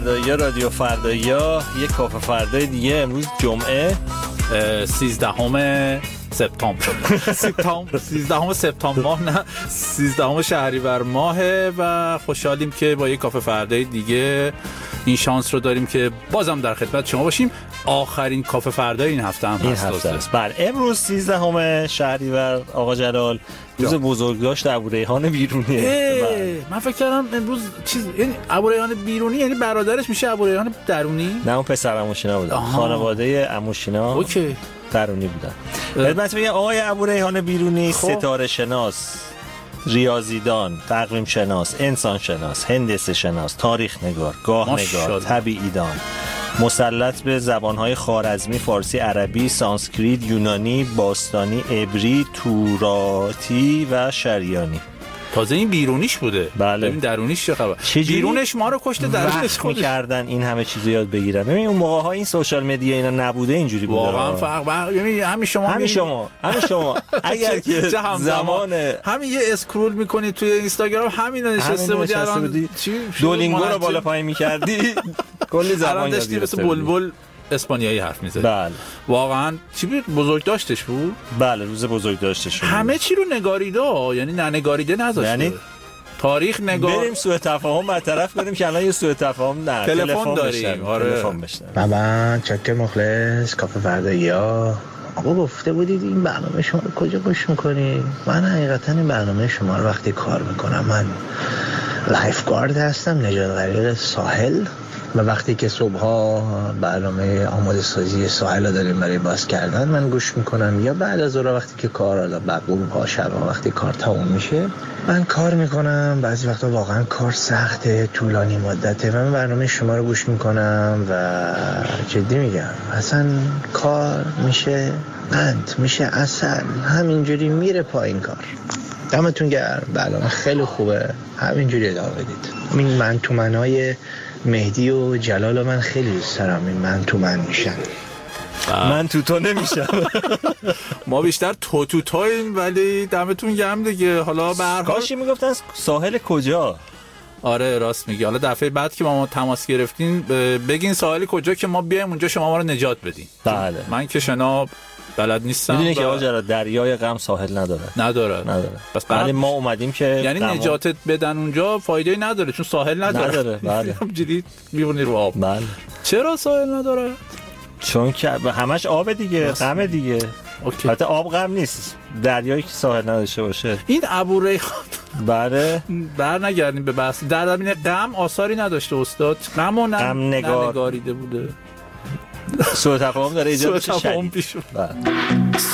یا رادیو فردایا یک کافه فردای دیگه امروز جمعه 13 سپتامبر 13 سپتامبر ماه نه 13 شهریور ماهه و خوشحالیم که با یک کافه فردای دیگه این شانس رو داریم که بازم در خدمت شما باشیم. آخرین کافه فردای این هفته هم هست. بله امروز 13 شهریور آقا جلال روز بزرگداشت ابوریحان بیرونیه. من فکر کردم امروز یعنی ابوریحان بیرونی یعنی برادرش میشه ابوریحان درونی. نه اون پسر عموشینا بودن. خانواده عموشینا اوکی درونی بودن. خدمت میگم آقای ابوریحان بیرونی ستاره شناس، ریاضیدان، تقویم شناس، انسان شناس، هندسه شناس، تاریخ نگار، گاه نگار، طبیعی دان، مسلط به زبانهای خوارزمی، فارسی، عربی، سانسکریت، یونانی، باستانی، عبری، توراتی و شریانی. تازه این بیرونیش بوده. بله. این درونیش چه خبر؟ بیرونش ما رو کشته، درونش خودش می‌کردن این همه چیزو یاد بگیرن. ببین اون موقع‌ها این سوشال مدیا اینا نبوده اینجوری بوده. واقعا فرق یعنی همین شما اگر که زمان همین یه اسکرول می‌کنی توی اینستاگرام همین نشسته بودی الان دولینگو رو بالا پایین می‌کردی کلی زبان داشتی مثل بلبل اسپانیایی حرف می‌زد. بله واقعا چی بود بزرگداشتش بود؟ بله روز بزرگداشتش. همه چی رو نگاریده، یعنی ننگاریده نذاشته. یعنی تاریخ نگار بریم سوء تفاهم برطرف کنیم که الان یه سوء تفاهم نه تلفن داریم. تلفن بشن. بابا چکه مخلص کافه فردایا. آقا گفته بودید این برنامه شما رو کجا گوش میکنی؟ من حقیقتا این برنامه شما رو وقتی کار میکنم، من لایف گارد هستم، نجات غریق ساحل، و وقتی که صبحها برنامه آماده سازی ساحل رو داریم برای باز کردن من گوش میکنم، یا بعد از اون وقتی که کار حالا بعد شب وقتی کار تموم میشه من کار میکنم. بعضی وقتا واقعا کار سخته، طولانی مدته، من برنامه شما رو گوش میکنم و جدی میگم اصلا کار میشه قند، میشه اصل، همینجوری میره پایین کار. دمتون گرم، برنامه خیلی خوبه، همینجوری ادامه بدید. این من تو منای مهدی و جلال و من خیلی دوست دارم این من تو من میشن. من تو نمیشم. ما بیشتر تو تاییم، ولی دمتون گرم دیگه. حالا به هر حال کاشی میگفتن ساحل کجا؟ آره راست میگی. حالا دفعه بعد که ما تماس گرفتین بگین ساحل کجا که ما بیایم اونجا شما ما رو نجات بدین. بله. من که شنا بلد نیستم. میدونی که آقا دریای غم ساحل نداره. بس ولی ما اومدیم که یعنی نجاتت بدن اونجا فایده نداره چون ساحل نداره. بله. همجوری میمونی رو آب. بله. چرا ساحل نداره؟ چون که همش آب دیگه، غم دیگه. البته آب غم نیست، دریایی که ساحل نداشته باشه. این ابوریحان بله برنگردیم به بحث. در زمینه غم آثاری نداشته استاد. غم نگاریده بوده. سوء تفاهم داره ایجاد میشه.